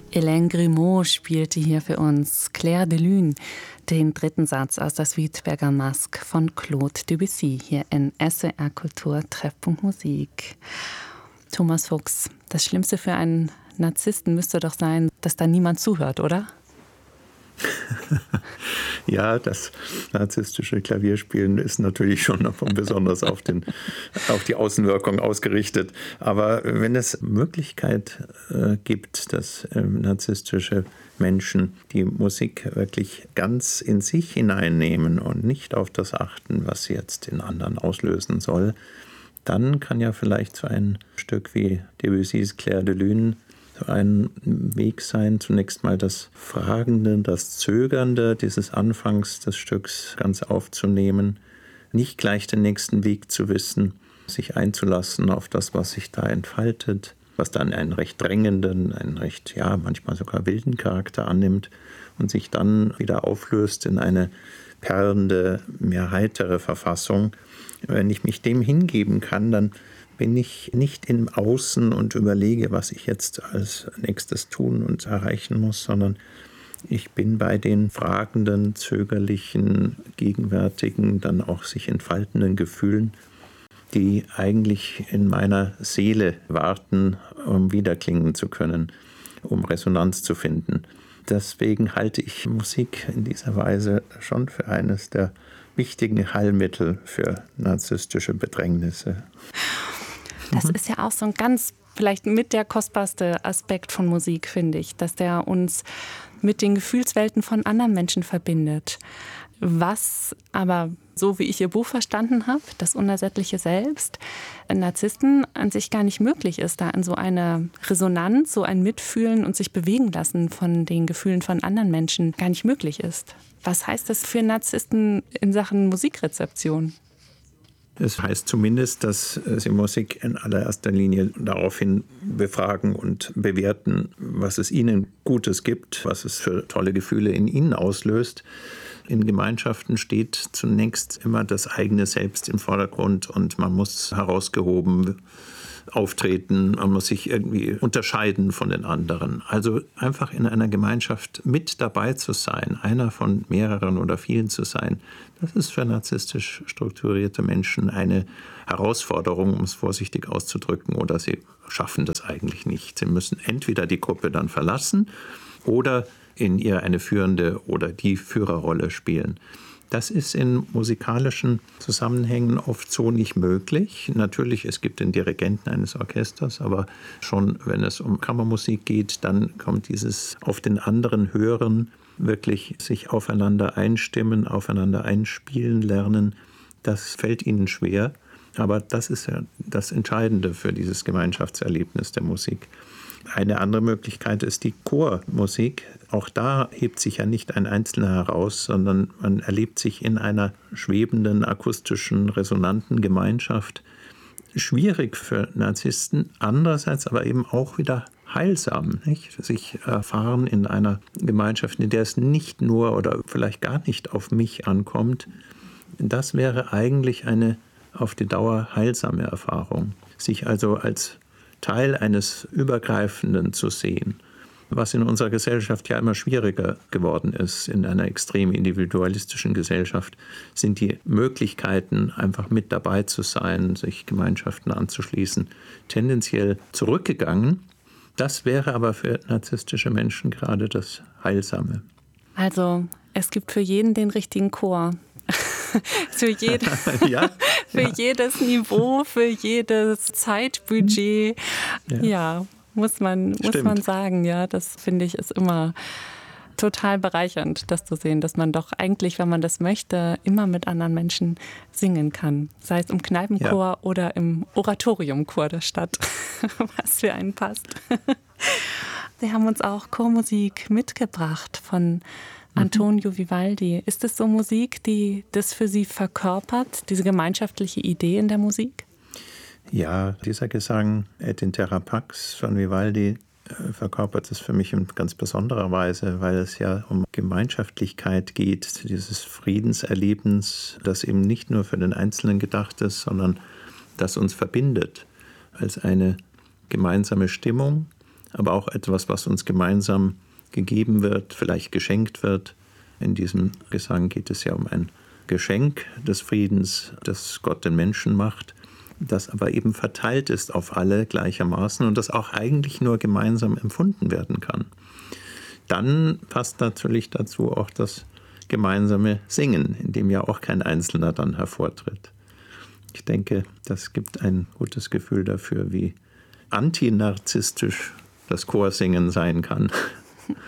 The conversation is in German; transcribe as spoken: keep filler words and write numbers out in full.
Hélène Grimaud spielte hier für uns Clair de Lune, den dritten Satz aus der Suite Bergamasque von Claude Debussy, hier in S W R Kultur Treffpunkt Musik. Thomas Fuchs, das Schlimmste für einen Narzissten müsste doch sein, dass da niemand zuhört, oder? Ja, das narzisstische Klavierspielen ist natürlich schon besonders auf, den, auf die Außenwirkung ausgerichtet. Aber wenn es Möglichkeit äh, gibt, dass äh, narzisstische Menschen die Musik wirklich ganz in sich hineinnehmen und nicht auf das achten, was sie jetzt in anderen auslösen soll, dann kann ja vielleicht so ein Stück wie Debussys Clair de Lune so ein Weg sein, zunächst mal das Fragende, das Zögernde dieses Anfangs des Stücks ganz aufzunehmen, nicht gleich den nächsten Weg zu wissen, sich einzulassen auf das, was sich da entfaltet, was dann einen recht drängenden, einen recht, ja, manchmal sogar wilden Charakter annimmt und sich dann wieder auflöst in eine perlende, mehr heitere Verfassung. Wenn ich mich dem hingeben kann, dann bin ich nicht im Außen und überlege, was ich jetzt als nächstes tun und erreichen muss, sondern ich bin bei den fragenden, zögerlichen, gegenwärtigen, dann auch sich entfaltenden Gefühlen, die eigentlich in meiner Seele warten, um wiederklingen zu können, um Resonanz zu finden. Deswegen halte ich Musik in dieser Weise schon für eines der wichtigen Heilmittel für narzisstische Bedrängnisse. Das ist ja auch so ein ganz, vielleicht mit der kostbarste Aspekt von Musik, finde ich, dass der uns mit den Gefühlswelten von anderen Menschen verbindet. Was aber, so wie ich Ihr Buch verstanden habe, das unersättliche Selbst, Narzissten an sich gar nicht möglich ist, da in so eine Resonanz, so ein Mitfühlen und sich bewegen lassen von den Gefühlen von anderen Menschen gar nicht möglich ist. Was heißt das für Narzissten in Sachen Musikrezeption? Es heißt zumindest, dass sie Musik in allererster Linie daraufhin befragen und bewerten, was es ihnen Gutes gibt, was es für tolle Gefühle in ihnen auslöst. In Gemeinschaften steht zunächst immer das eigene Selbst im Vordergrund und man muss herausgehoben auftreten, man muss sich irgendwie unterscheiden von den anderen. Also einfach in einer Gemeinschaft mit dabei zu sein, einer von mehreren oder vielen zu sein, das ist für narzisstisch strukturierte Menschen eine Herausforderung, um es vorsichtig auszudrücken, oder sie schaffen das eigentlich nicht. Sie müssen entweder die Gruppe dann verlassen oder in ihr eine führende oder die Führerrolle spielen. Das ist in musikalischen Zusammenhängen oft so nicht möglich. Natürlich, es gibt den Dirigenten eines Orchesters, aber schon wenn es um Kammermusik geht, dann kommt dieses auf den anderen hören, wirklich sich aufeinander einstimmen, aufeinander einspielen lernen. Das fällt ihnen schwer, aber das ist ja das Entscheidende für dieses Gemeinschaftserlebnis der Musik. Eine andere Möglichkeit ist die Chormusik. Auch da hebt sich ja nicht ein Einzelner heraus, sondern man erlebt sich in einer schwebenden, akustischen, resonanten Gemeinschaft. Schwierig für Narzissten, andererseits aber eben auch wieder heilsam, nicht? Sich erfahren in einer Gemeinschaft, in der es nicht nur oder vielleicht gar nicht auf mich ankommt. Das wäre eigentlich eine auf die Dauer heilsame Erfahrung. Sich also als Teil eines Übergreifenden zu sehen, was in unserer Gesellschaft ja immer schwieriger geworden ist. In einer extrem individualistischen Gesellschaft sind die Möglichkeiten, einfach mit dabei zu sein, sich Gemeinschaften anzuschließen, tendenziell zurückgegangen. Das wäre aber für narzisstische Menschen gerade das Heilsame. Also es gibt für jeden den richtigen Chor. für, jede, ja, für ja. jedes Niveau, für jedes Zeitbudget. Ja, ja muss, man, muss man sagen. Ja, das finde ich ist immer total bereichernd, das zu sehen, dass man doch eigentlich, wenn man das möchte, immer mit anderen Menschen singen kann. Sei es im Kneipenchor ja. oder im Oratoriumchor der Stadt, was für einen passt. Sie haben uns auch Chormusik mitgebracht von Antonio Vivaldi. Ist es so Musik, die das für Sie verkörpert, diese gemeinschaftliche Idee in der Musik? Ja, dieser Gesang Et in terra pax von Vivaldi äh, verkörpert es für mich in ganz besonderer Weise, weil es ja um Gemeinschaftlichkeit geht, dieses Friedenserlebens, das eben nicht nur für den Einzelnen gedacht ist, sondern das uns verbindet als eine gemeinsame Stimmung, aber auch etwas, was uns gemeinsam gegeben wird, vielleicht geschenkt wird. In diesem Gesang geht es ja um ein Geschenk des Friedens, das Gott den Menschen macht, das aber eben verteilt ist auf alle gleichermaßen und das auch eigentlich nur gemeinsam empfunden werden kann. Dann passt natürlich dazu auch das gemeinsame Singen, in dem ja auch kein Einzelner dann hervortritt. Ich denke, das gibt ein gutes Gefühl dafür, wie antinarzistisch das Chorsingen sein kann.